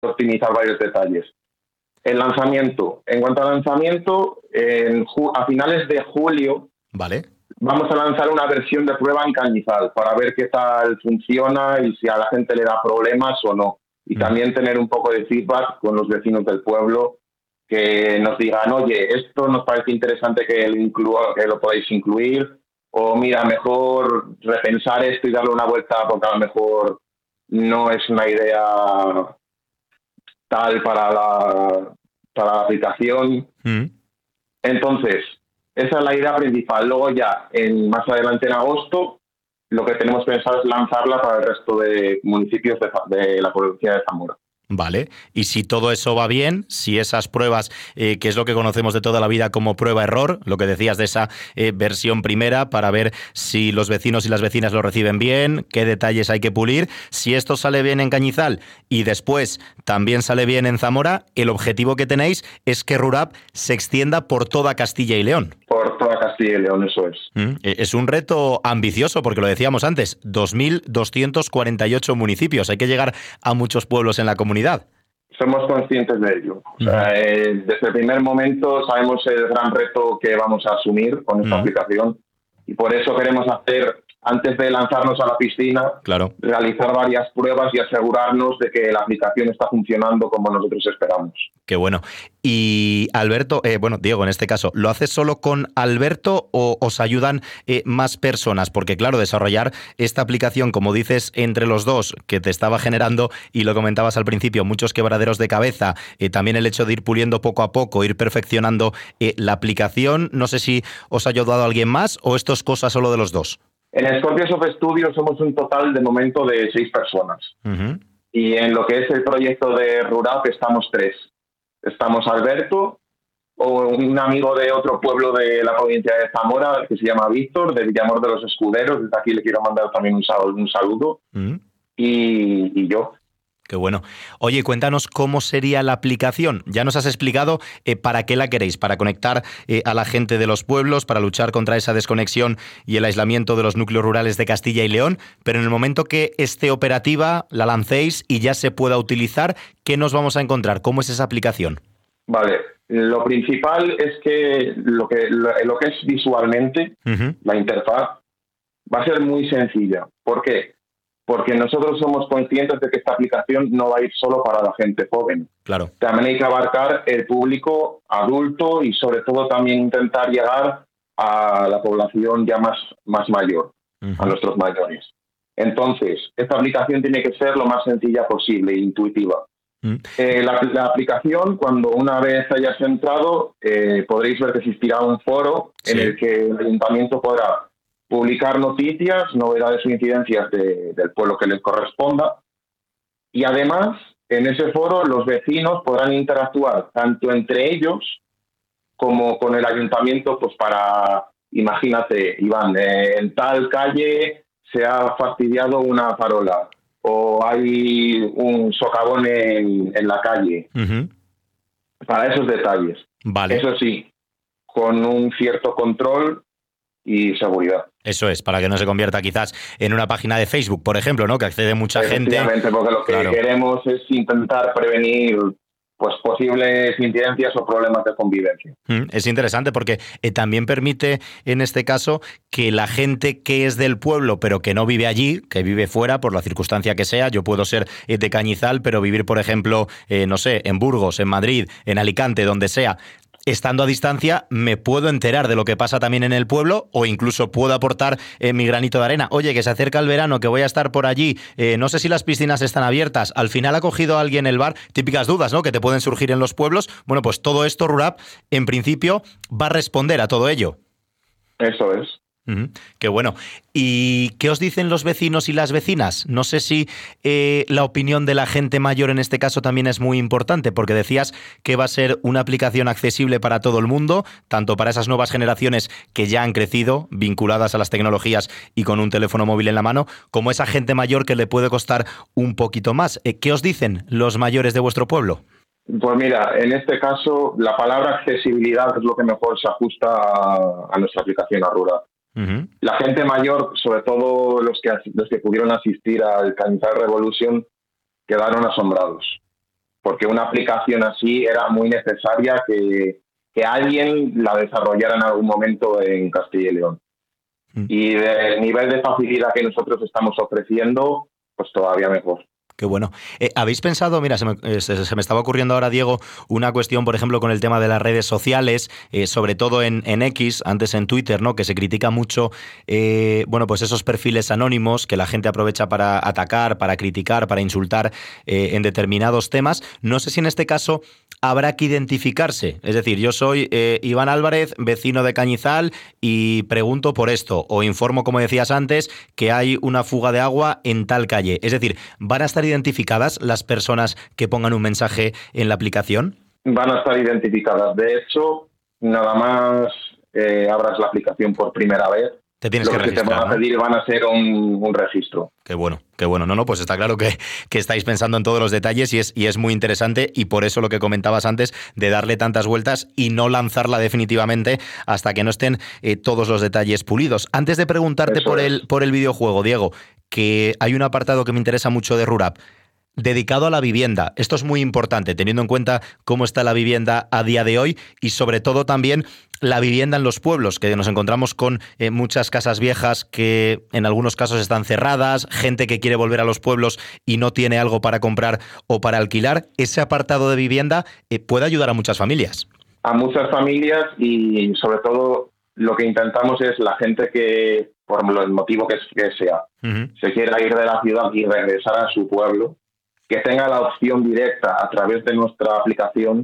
optimizar varios detalles. El lanzamiento. En cuanto al lanzamiento, a finales de julio Vale. vamos a lanzar una versión de prueba en Cañizal para ver qué tal funciona y si a la gente le da problemas o no. Y también tener un poco de feedback con los vecinos del pueblo que nos digan, oye, esto nos parece interesante que lo podáis incluir, o mira, mejor repensar esto y darle una vuelta porque a lo mejor no es una idea tal para la aplicación. Entonces, esa es la idea principal. Luego ya, más adelante en agosto, lo que tenemos pensado es lanzarla para el resto de municipios de la provincia de Zamora. Vale, y si todo eso va bien, si esas pruebas, que es lo que conocemos de toda la vida como prueba-error, lo que decías de esa versión primera, para ver si los vecinos y las vecinas lo reciben bien, qué detalles hay que pulir, si esto sale bien en Cañizal y después también sale bien en Zamora, el objetivo que tenéis es que Rurap se extienda por toda Castilla y León. Por toda Castilla y León, eso es. Es un reto ambicioso, porque lo decíamos antes, 2.248 municipios, hay que llegar a muchos pueblos en la comunidad. Somos conscientes de ello. O sea, desde el primer momento sabemos el gran reto que vamos a asumir con esta aplicación y por eso queremos hacer, antes de lanzarnos a la piscina, realizar varias pruebas y asegurarnos de que la aplicación está funcionando como nosotros esperamos. Qué bueno. Y Alberto, Diego, en este caso, ¿lo haces solo con Alberto o os ayudan más personas? Porque claro, desarrollar esta aplicación, como dices, entre los dos, que te estaba generando, y lo comentabas al principio, muchos quebraderos de cabeza, también el hecho de ir puliendo poco a poco, ir perfeccionando la aplicación, no sé si os ha ayudado a alguien más o esto es cosa solo de los dos. En Scorpions of Studio somos un total de momento de 6 personas. Y en lo que es el proyecto de Rurap estamos 3. Estamos Alberto, o un amigo de otro pueblo de la provincia de Zamora que se llama Víctor, de Villamor de los Escuderos. Desde aquí le quiero mandar también un saludo. Y yo. Qué bueno. Oye, cuéntanos cómo sería la aplicación. Ya nos has explicado para qué la queréis, para conectar a la gente de los pueblos, para luchar contra esa desconexión y el aislamiento de los núcleos rurales de Castilla y León, pero en el momento que esté operativa, la lancéis y ya se pueda utilizar, ¿qué nos vamos a encontrar? ¿Cómo es esa aplicación? Vale, lo principal es que lo que es visualmente, la interfaz, va a ser muy sencilla. ¿Por qué? Porque nosotros somos conscientes de que esta aplicación no va a ir solo para la gente joven. Claro. También hay que abarcar el público adulto y sobre todo también intentar llegar a la población ya más mayor, a nuestros mayores. Entonces, esta aplicación tiene que ser lo más sencilla posible e intuitiva. La aplicación, cuando una vez hayas entrado, podréis ver que existirá un foro en el que el ayuntamiento podrá publicar noticias, novedades o incidencias del pueblo que les corresponda. Y además, en ese foro, los vecinos podrán interactuar tanto entre ellos como con el ayuntamiento, pues para, imagínate, Iván, en tal calle se ha fastidiado una farola o hay un socavón en la calle. Para esos detalles. Vale. Eso sí, con un cierto control y seguridad. Eso es, para que no se convierta quizás en una página de Facebook, por ejemplo, ¿no? Que accede mucha gente. Porque lo que queremos es intentar prevenir pues posibles incidencias o problemas de convivencia. Es interesante porque también permite, en este caso, que la gente que es del pueblo pero que no vive allí, que vive fuera por la circunstancia que sea, yo puedo ser de Cañizal pero vivir, por ejemplo, no sé, en Burgos, en Madrid, en Alicante, donde sea, estando a distancia, me puedo enterar de lo que pasa también en el pueblo o incluso puedo aportar mi granito de arena. Oye, que se acerca el verano, que voy a estar por allí, no sé si las piscinas están abiertas. Al final ha cogido a alguien el bar, típicas dudas, ¿no?, que te pueden surgir en los pueblos. Bueno, pues todo esto, Rurap, en principio, va a responder a todo ello. Eso es. Qué bueno. ¿Y qué os dicen los vecinos y las vecinas? No sé si la opinión de la gente mayor en este caso también es muy importante, porque decías que va a ser una aplicación accesible para todo el mundo, tanto para esas nuevas generaciones que ya han crecido, vinculadas a las tecnologías y con un teléfono móvil en la mano, como esa gente mayor que le puede costar un poquito más. ¿Qué os dicen los mayores de vuestro pueblo? Pues mira, en este caso la palabra accesibilidad es lo que mejor se ajusta a nuestra aplicación, a Rurap. La gente mayor, sobre todo los que pudieron asistir al Cañizal Revolution, quedaron asombrados. porque una aplicación así era muy necesaria que alguien la desarrollara en algún momento en Castilla y León. Y del nivel de facilidad que nosotros estamos ofreciendo, pues todavía mejor. Qué bueno. ¿Habéis pensado, mira, se me estaba ocurriendo ahora, Diego, una cuestión, por ejemplo, con el tema de las redes sociales, sobre todo en X, antes en Twitter, ¿no? Que se critica mucho, bueno, pues esos perfiles anónimos que la gente aprovecha para atacar, para criticar, para insultar en determinados temas. No sé si en este caso habrá que identificarse. Es decir, yo soy Iván Álvarez, vecino de Cañizal, y pregunto por esto, o informo, como decías antes, que hay una fuga de agua en tal calle. Es decir, ¿van a estar identificadas las personas que pongan un mensaje en la aplicación? Van a estar identificadas. De hecho, nada más abras la aplicación por primera vez, te tienes que registrar, te van a pedir, ¿no? Van a hacer un registro. Qué bueno, qué bueno. No, pues está claro que estáis pensando en todos los detalles y es muy interesante, y por eso lo que comentabas antes de darle tantas vueltas y no lanzarla definitivamente hasta que no estén todos los detalles pulidos. Antes de preguntarte por el videojuego, Diego, que hay un apartado que me interesa mucho de Rurap, dedicado a la vivienda. Esto es muy importante, teniendo en cuenta cómo está la vivienda a día de hoy y sobre todo también la vivienda en los pueblos, que nos encontramos con muchas casas viejas que en algunos casos están cerradas, gente que quiere volver a los pueblos y no tiene algo para comprar o para alquilar. Ese apartado de vivienda puede ayudar a muchas familias. A muchas familias, y sobre todo lo que intentamos es la gente que, por el motivo que sea, se quiera ir de la ciudad y regresar a su pueblo, que tenga la opción directa a través de nuestra aplicación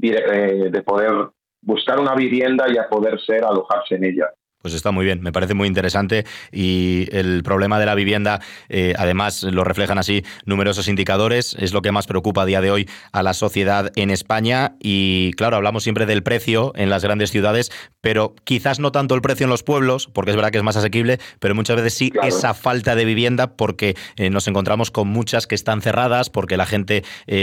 de poder buscar una vivienda y a poder alojarse en ella. Pues está muy bien, me parece muy interesante, y el problema de la vivienda, además lo reflejan así numerosos indicadores, es lo que más preocupa a día de hoy a la sociedad en España. Y claro, hablamos siempre del precio en las grandes ciudades, pero quizás no tanto el precio en los pueblos, porque es verdad que es más asequible, pero muchas veces sí, claro, esa falta de vivienda, porque nos encontramos con muchas que están cerradas, porque la gente,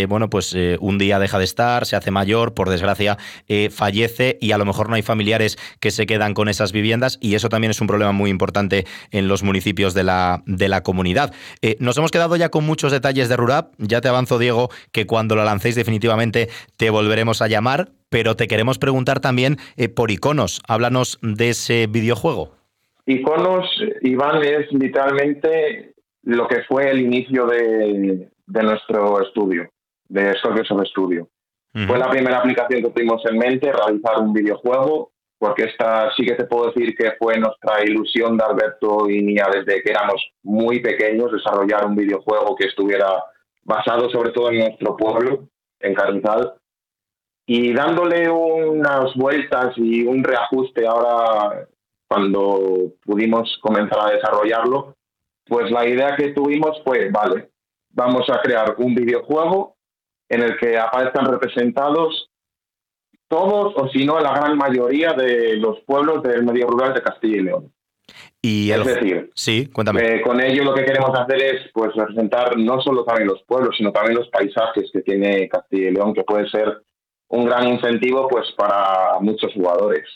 un día deja de estar, se hace mayor, por desgracia fallece, y a lo mejor no hay familiares que se quedan con esas viviendas, y eso también es un problema muy importante en los municipios de la comunidad. Nos hemos quedado ya con muchos detalles de Rurap. Ya te avanzo, Diego, que cuando la lancéis definitivamente te volveremos a llamar, pero te queremos preguntar también por Iconos. Háblanos de ese videojuego. Iconos, Iván, es literalmente lo que fue el inicio de nuestro estudio, de Scorpions of Studio. Fue la primera aplicación que tuvimos en mente, realizar un videojuego, porque esta sí que te puedo decir que fue nuestra ilusión de Alberto y mía desde que éramos muy pequeños, desarrollar un videojuego que estuviera basado sobre todo en nuestro pueblo, en Cañizal, y dándole unas vueltas y un reajuste ahora cuando pudimos comenzar a desarrollarlo, pues la idea que tuvimos fue, vale, vamos a crear un videojuego en el que aparezcan representados todos, o si no, la gran mayoría de los pueblos del medio rural de Castilla y León. Es decir, sí, cuéntame. Con ello lo que queremos hacer es pues representar no solo también los pueblos, sino también los paisajes que tiene Castilla y León, que puede ser un gran incentivo pues para muchos jugadores.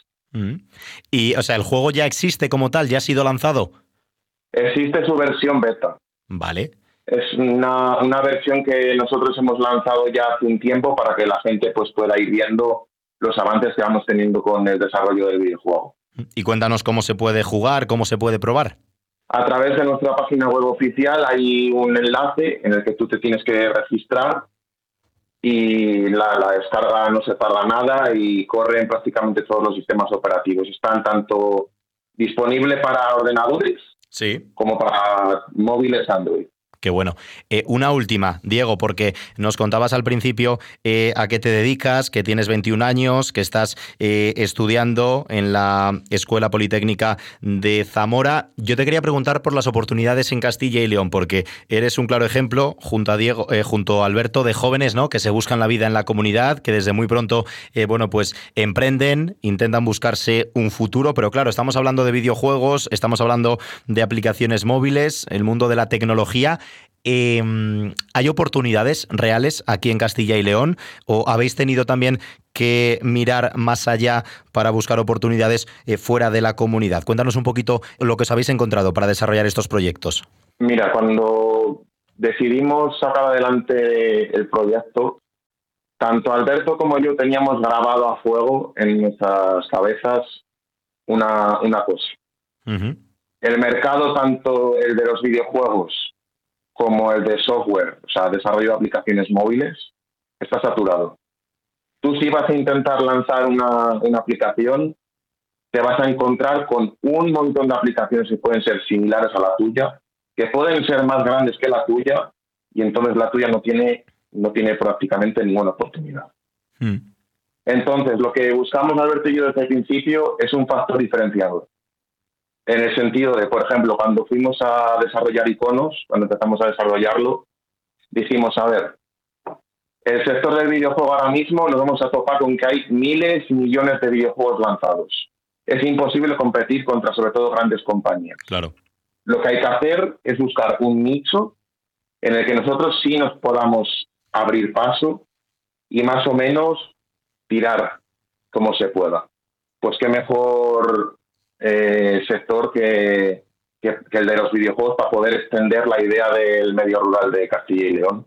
Y, o sea, ¿el juego ya existe como tal? ¿Ya ha sido lanzado? Existe su versión beta. Vale. Es una versión que nosotros hemos lanzado ya hace un tiempo para que la gente pues pueda ir viendo los avances que vamos teniendo con el desarrollo del videojuego. Y cuéntanos cómo se puede jugar, cómo se puede probar. A través de nuestra página web oficial hay un enlace en el que tú te tienes que registrar, y la descarga no se tarda nada y corre en prácticamente todos los sistemas operativos. Están tanto disponibles para ordenadores, sí, como para móviles Android. Qué bueno. Una última, Diego, porque nos contabas al principio a qué te dedicas, que tienes 21 años, que estás estudiando en la Escuela Politécnica de Zamora. Yo te quería preguntar por las oportunidades en Castilla y León, porque eres un claro ejemplo, junto a Alberto, de jóvenes, ¿no?, que se buscan la vida en la comunidad, que desde muy pronto emprenden, intentan buscarse un futuro, pero claro, estamos hablando de videojuegos, estamos hablando de aplicaciones móviles, el mundo de la tecnología. ¿Hay oportunidades reales aquí en Castilla y León, o habéis tenido también que mirar más allá para buscar oportunidades fuera de la comunidad? Cuéntanos un poquito lo que os habéis encontrado para desarrollar estos proyectos. Mira, cuando decidimos sacar adelante el proyecto, tanto Alberto como yo teníamos grabado a fuego en nuestras cabezas una cosa. Uh-huh. El mercado, tanto el de los videojuegos como el de software, o sea, desarrollo de aplicaciones móviles, está saturado. Tú, si vas a intentar lanzar una aplicación, te vas a encontrar con un montón de aplicaciones que pueden ser similares a la tuya, que pueden ser más grandes que la tuya, y entonces la tuya no tiene prácticamente ninguna oportunidad. Entonces, lo que buscamos Alberto y yo desde el principio es un factor diferenciador. En el sentido de, por ejemplo, cuando fuimos a desarrollar Iconos, cuando empezamos a desarrollarlo, dijimos, a ver, el sector del videojuego ahora mismo nos vamos a topar con que hay miles y millones de videojuegos lanzados. Es imposible competir contra, sobre todo, grandes compañías. Claro. Lo que hay que hacer es buscar un nicho en el que nosotros sí nos podamos abrir paso y más o menos tirar como se pueda. Pues qué mejor sector que el de los videojuegos para poder extender la idea del medio rural de Castilla y León.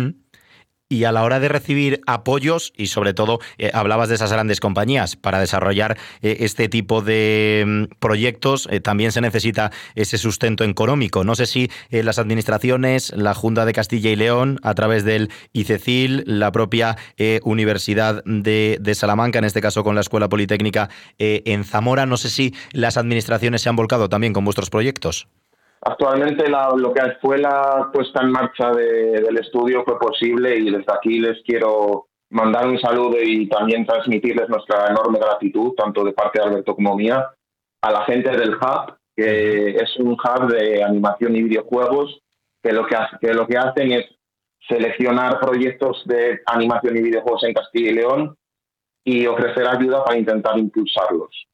Y a la hora de recibir apoyos, y sobre todo hablabas de esas grandes compañías, para desarrollar este tipo de proyectos también se necesita ese sustento económico. No sé si las administraciones, la Junta de Castilla y León, a través del ICECIL, la propia Universidad de Salamanca, en este caso con la Escuela Politécnica en Zamora, no sé si las administraciones se han volcado también con vuestros proyectos. Actualmente lo que fue la puesta en marcha del estudio fue posible, y desde aquí les quiero mandar un saludo y también transmitirles nuestra enorme gratitud, tanto de parte de Alberto como mía, a la gente del Hub, que es un hub de animación y videojuegos, que lo que hacen es seleccionar proyectos de animación y videojuegos en Castilla y León y ofrecer ayuda para intentar impulsarlos.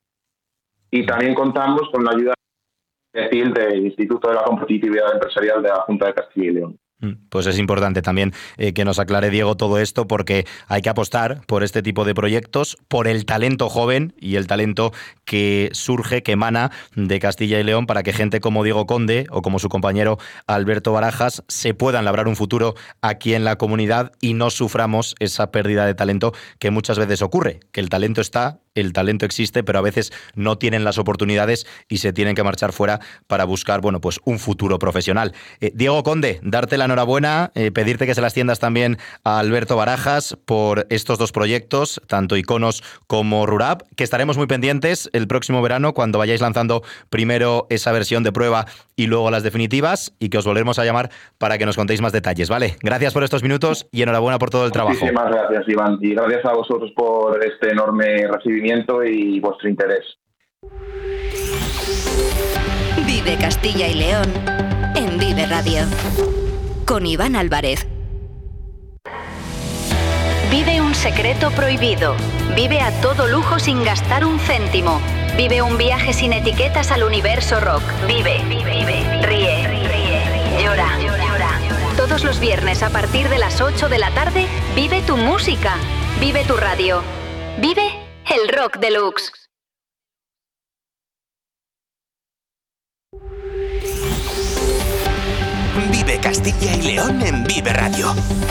Y también contamos con la ayuda del Instituto de la Competitividad Empresarial de la Junta de Castilla y León. Pues es importante también que nos aclare, Diego, todo esto, porque hay que apostar por este tipo de proyectos, por el talento joven y el talento que surge, que emana de Castilla y León, para que gente como Diego Conde o como su compañero Alberto Barajas se puedan labrar un futuro aquí en la comunidad y no suframos esa pérdida de talento que muchas veces ocurre, que el talento está, el talento existe, pero a veces no tienen las oportunidades y se tienen que marchar fuera para buscar, bueno, pues un futuro profesional. Diego Conde, darte la enhorabuena, pedirte que se las tiendas también a Alberto Barajas por estos dos proyectos, tanto Iconos como Rurab, que estaremos muy pendientes el próximo verano cuando vayáis lanzando primero esa versión de prueba y luego las definitivas, y que os volveremos a llamar para que nos contéis más detalles, ¿vale? Gracias por estos minutos y enhorabuena por todo el trabajo. Muchísimas gracias, Iván, y gracias a vosotros por este enorme recibimiento y vuestro interés. Vive Castilla y León en Vive Radio con Iván Álvarez. Vive un secreto prohibido. Vive a todo lujo sin gastar un céntimo. Vive un viaje sin etiquetas al universo rock. Vive, ríe, llora. Todos los viernes a partir de las 8 de la tarde, vive tu música. Vive tu radio. Vive el Rock Deluxe. Vive Castilla y León en Vive Radio.